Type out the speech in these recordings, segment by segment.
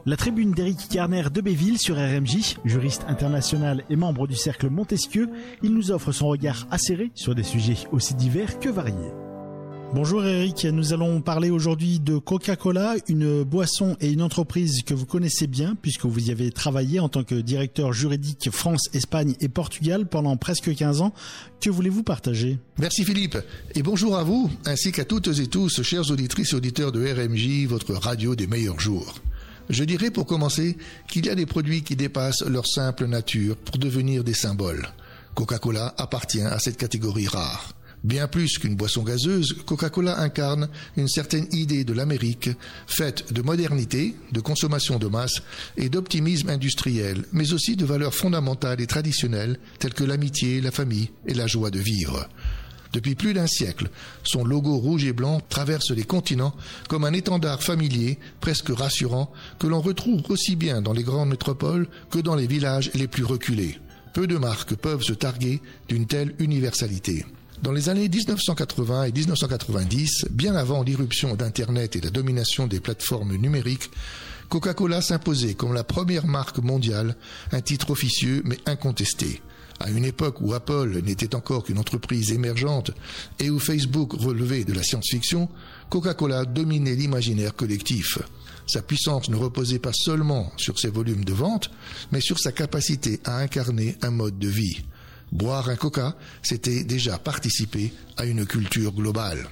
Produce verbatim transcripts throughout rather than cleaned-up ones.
La tribune d'Éric Garner de Béville sur R M J, juriste international et membre du cercle Montesquieu, il nous offre son regard acéré sur des sujets aussi divers que variés. Bonjour Eric, nous allons parler aujourd'hui de Coca-Cola, une boisson et une entreprise que vous connaissez bien puisque vous y avez travaillé en tant que directeur juridique France, Espagne et Portugal pendant presque quinze ans. Que voulez-vous partager ? Merci Philippe et bonjour à vous ainsi qu'à toutes et tous, chers auditrices et auditeurs de R M J, votre radio des meilleurs jours. Je dirais pour commencer qu'il y a des produits qui dépassent leur simple nature pour devenir des symboles. Coca-Cola appartient à cette catégorie rare. Bien plus qu'une boisson gazeuse, Coca-Cola incarne une certaine idée de l'Amérique, faite de modernité, de consommation de masse et d'optimisme industriel, mais aussi de valeurs fondamentales et traditionnelles telles que l'amitié, la famille et la joie de vivre. Depuis plus d'un siècle, son logo rouge et blanc traverse les continents comme un étendard familier, presque rassurant, que l'on retrouve aussi bien dans les grandes métropoles que dans les villages les plus reculés. Peu de marques peuvent se targuer d'une telle universalité. Dans les années dix-neuf cent quatre-vingts et dix-neuf cent quatre-vingt-dix, bien avant l'irruption d'Internet et la domination des plateformes numériques, Coca-Cola s'imposait comme la première marque mondiale, un titre officieux mais incontesté. À une époque où Apple n'était encore qu'une entreprise émergente et où Facebook relevait de la science-fiction, Coca-Cola dominait l'imaginaire collectif. Sa puissance ne reposait pas seulement sur ses volumes de vente, mais sur sa capacité à incarner un mode de vie. Boire un Coca, c'était déjà participer à une culture globale.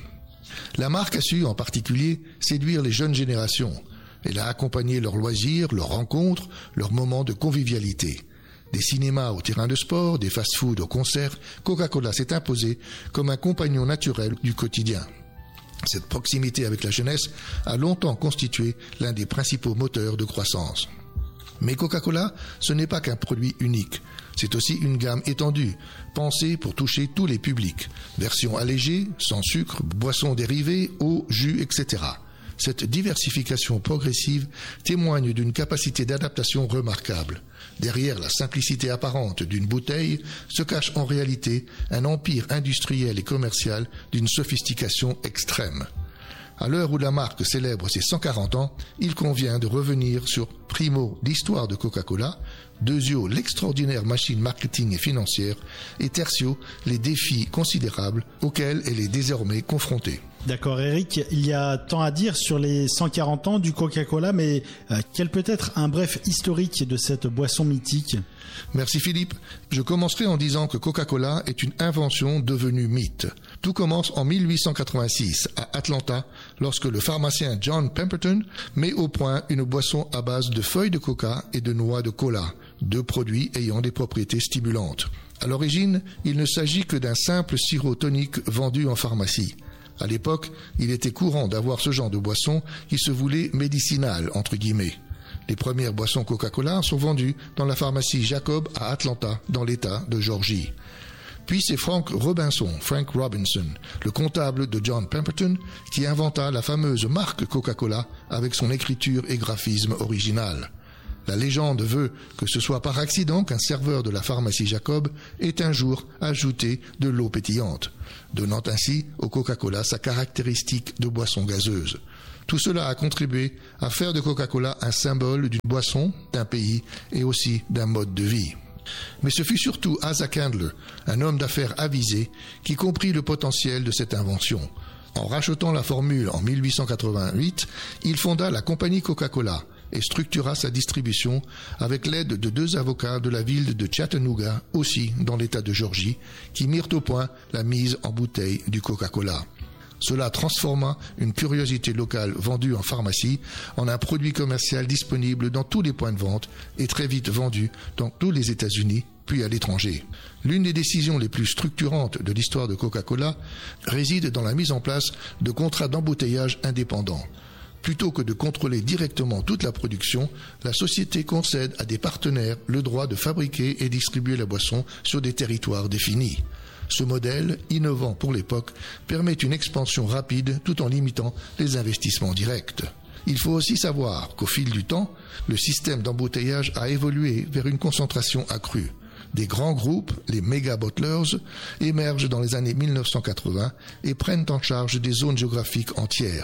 La marque a su en particulier séduire les jeunes générations. Elle a accompagné leurs loisirs, leurs rencontres, leurs moments de convivialité. Des cinémas au terrain de sport, des fast-foods au concert, Coca-Cola s'est imposé comme un compagnon naturel du quotidien. Cette proximité avec la jeunesse a longtemps constitué l'un des principaux moteurs de croissance. Mais Coca-Cola, ce n'est pas qu'un produit unique. C'est aussi une gamme étendue, pensée pour toucher tous les publics. Version allégée, sans sucre, boissons dérivées, eau, jus, et cetera. Cette diversification progressive témoigne d'une capacité d'adaptation remarquable. Derrière la simplicité apparente d'une bouteille se cache en réalité un empire industriel et commercial d'une sophistication extrême. À l'heure où la marque célèbre ses cent quarante ans, il convient de revenir sur primo l'histoire de Coca-Cola, deuxio l'extraordinaire machine marketing et financière, et tertio les défis considérables auxquels elle est désormais confrontée. D'accord Eric, il y a tant à dire sur les cent quarante ans du Coca-Cola, mais euh, quel peut être un bref historique de cette boisson mythique ? Merci Philippe. Je commencerai en disant que Coca-Cola est une invention devenue mythe. Tout commence en mille huit cent quatre-vingt-six à Atlanta, lorsque le pharmacien John Pemberton met au point une boisson à base de feuilles de coca et de noix de cola, deux produits ayant des propriétés stimulantes. À l'origine, il ne s'agit que d'un simple sirop tonique vendu en pharmacie. À l'époque, il était courant d'avoir ce genre de boisson qui se voulait médicinale, entre guillemets. Les premières boissons Coca-Cola sont vendues dans la pharmacie Jacob à Atlanta, dans l'État de Georgie. Puis c'est Frank Robinson, Frank Robinson, le comptable de John Pemberton, qui inventa la fameuse marque Coca-Cola avec son écriture et graphisme original. La légende veut que ce soit par accident qu'un serveur de la pharmacie Jacob ait un jour ajouté de l'eau pétillante, donnant ainsi au Coca-Cola sa caractéristique de boisson gazeuse. Tout cela a contribué à faire de Coca-Cola un symbole d'une boisson, d'un pays et aussi d'un mode de vie. Mais ce fut surtout Asa Candler, un homme d'affaires avisé, qui comprit le potentiel de cette invention. En rachetant la formule en mille huit cent quatre-vingt-huit, il fonda la compagnie Coca-Cola et structura sa distribution avec l'aide de deux avocats de la ville de Chattanooga, aussi dans l'État de Georgie, qui mirent au point la mise en bouteille du Coca-Cola. Cela transforma une curiosité locale vendue en pharmacie en un produit commercial disponible dans tous les points de vente et très vite vendu dans tous les États-Unis, puis à l'étranger. L'une des décisions les plus structurantes de l'histoire de Coca-Cola réside dans la mise en place de contrats d'embouteillage indépendants. Plutôt que de contrôler directement toute la production, la société concède à des partenaires le droit de fabriquer et distribuer la boisson sur des territoires définis. Ce modèle, innovant pour l'époque, permet une expansion rapide tout en limitant les investissements directs. Il faut aussi savoir qu'au fil du temps, le système d'embouteillage a évolué vers une concentration accrue. Des grands groupes, les méga bottlers, émergent dans les années mille neuf cent quatre-vingts et prennent en charge des zones géographiques entières.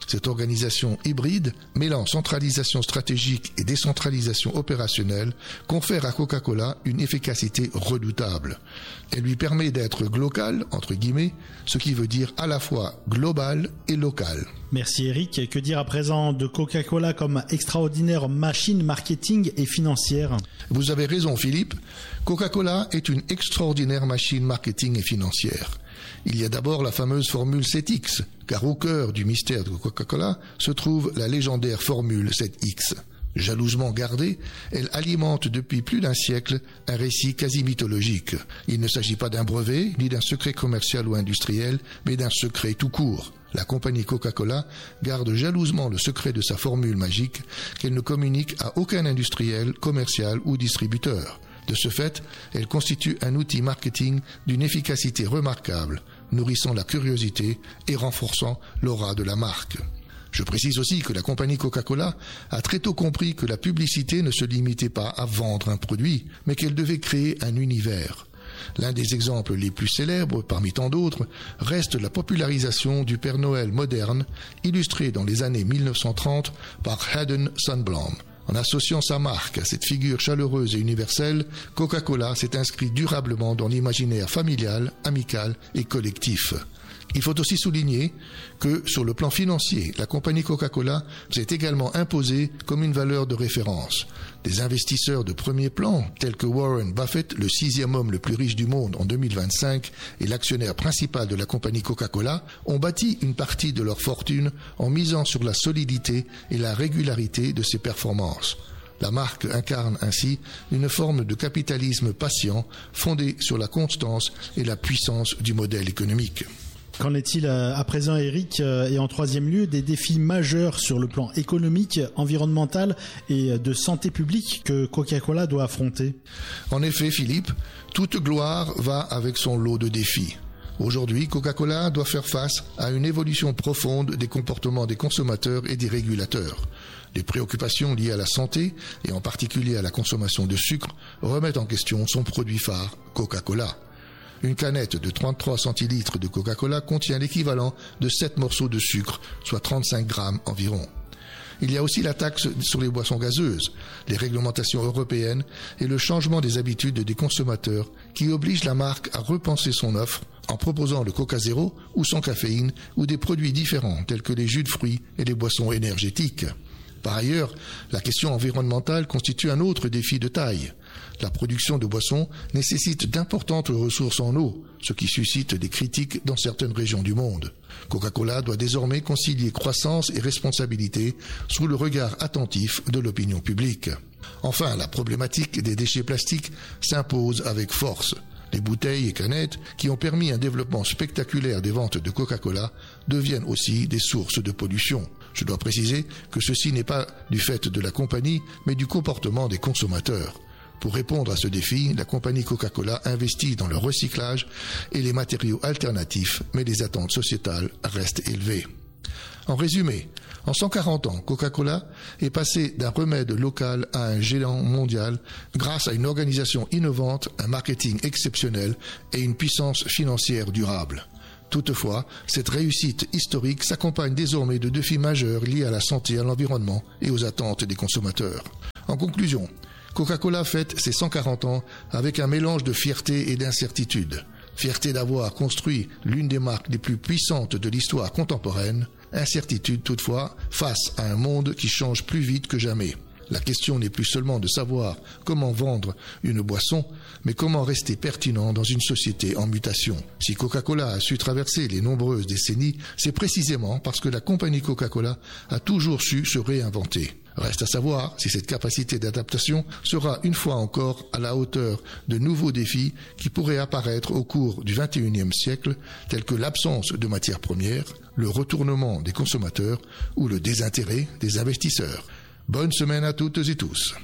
Cette organisation hybride, mêlant centralisation stratégique et décentralisation opérationnelle, confère à Coca-Cola une efficacité redoutable. Elle lui permet d'être global, entre guillemets, ce qui veut dire à la fois global et local. Merci Eric. Que dire à présent de Coca-Cola comme extraordinaire machine marketing et financière ? Vous avez raison Philippe, Coca-Cola est une extraordinaire machine marketing et financière. Il y a d'abord la fameuse formule sept X, car au cœur du mystère de Coca-Cola se trouve la légendaire formule sept X. Jalousement gardée, elle alimente depuis plus d'un siècle un récit quasi mythologique. Il ne s'agit pas d'un brevet, ni d'un secret commercial ou industriel, mais d'un secret tout court. La compagnie Coca-Cola garde jalousement le secret de sa formule magique qu'elle ne communique à aucun industriel, commercial ou distributeur. De ce fait, elle constitue un outil marketing d'une efficacité remarquable, nourrissant la curiosité et renforçant l'aura de la marque. Je précise aussi que la compagnie Coca-Cola a très tôt compris que la publicité ne se limitait pas à vendre un produit, mais qu'elle devait créer un univers. L'un des exemples les plus célèbres, parmi tant d'autres, reste la popularisation du Père Noël moderne, illustré dans les années mille neuf cent trente par Haddon Sundblom. En associant sa marque à cette figure chaleureuse et universelle, Coca-Cola s'est inscrit durablement dans l'imaginaire familial, amical et collectif. Il faut aussi souligner que, sur le plan financier, la compagnie Coca-Cola s'est également imposée comme une valeur de référence. Des investisseurs de premier plan, tels que Warren Buffett, le sixième homme le plus riche du monde en deux mille vingt-cinq et l'actionnaire principal de la compagnie Coca-Cola, ont bâti une partie de leur fortune en misant sur la solidité et la régularité de ses performances. La marque incarne ainsi une forme de capitalisme patient fondé sur la constance et la puissance du modèle économique. Qu'en est-il à présent, Eric ? Et en troisième lieu, des défis majeurs sur le plan économique, environnemental et de santé publique que Coca-Cola doit affronter ? En effet, Philippe, toute gloire va avec son lot de défis. Aujourd'hui, Coca-Cola doit faire face à une évolution profonde des comportements des consommateurs et des régulateurs. Les préoccupations liées à la santé, et en particulier à la consommation de sucre, remettent en question son produit phare, Coca-Cola. Une canette de trente-trois centilitres de Coca-Cola contient l'équivalent de sept morceaux de sucre, soit trente-cinq grammes environ. Il y a aussi la taxe sur les boissons gazeuses, les réglementations européennes et le changement des habitudes des consommateurs qui obligent la marque à repenser son offre en proposant le Coca Zéro ou sans caféine ou des produits différents tels que les jus de fruits et les boissons énergétiques. Par ailleurs, la question environnementale constitue un autre défi de taille. La production de boissons nécessite d'importantes ressources en eau, ce qui suscite des critiques dans certaines régions du monde. Coca-Cola doit désormais concilier croissance et responsabilité sous le regard attentif de l'opinion publique. Enfin, la problématique des déchets plastiques s'impose avec force. Les bouteilles et canettes, qui ont permis un développement spectaculaire des ventes de Coca-Cola, deviennent aussi des sources de pollution. Je dois préciser que ceci n'est pas du fait de la compagnie, mais du comportement des consommateurs. Pour répondre à ce défi, la compagnie Coca-Cola investit dans le recyclage et les matériaux alternatifs, mais les attentes sociétales restent élevées. En résumé, en cent quarante ans, Coca-Cola est passé d'un remède local à un géant mondial grâce à une organisation innovante, un marketing exceptionnel et une puissance financière durable. Toutefois, cette réussite historique s'accompagne désormais de défis majeurs liés à la santé, à l'environnement et aux attentes des consommateurs. En conclusion, Coca-Cola fête ses cent quarante ans avec un mélange de fierté et d'incertitude. Fierté d'avoir construit l'une des marques les plus puissantes de l'histoire contemporaine, incertitude toutefois face à un monde qui change plus vite que jamais. La question n'est plus seulement de savoir comment vendre une boisson, mais comment rester pertinent dans une société en mutation. Si Coca-Cola a su traverser les nombreuses décennies, c'est précisément parce que la compagnie Coca-Cola a toujours su se réinventer. Reste à savoir si cette capacité d'adaptation sera une fois encore à la hauteur de nouveaux défis qui pourraient apparaître au cours du vingt et unième siècle, tels que l'absence de matières premières, le retournement des consommateurs ou le désintérêt des investisseurs. Bonne semaine à toutes et tous.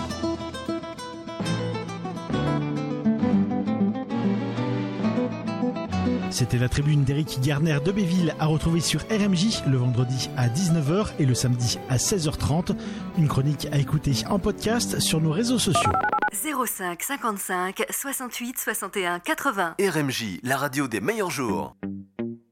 C'était la tribune d'Éric Garner de Béville à retrouver sur R M J le vendredi à dix-neuf heures et le samedi à seize heures trente. Une chronique à écouter en podcast sur nos réseaux sociaux. zéro cinq cinquante-cinq soixante-huit soixante et un quatre-vingts. R M J, la radio des meilleurs jours.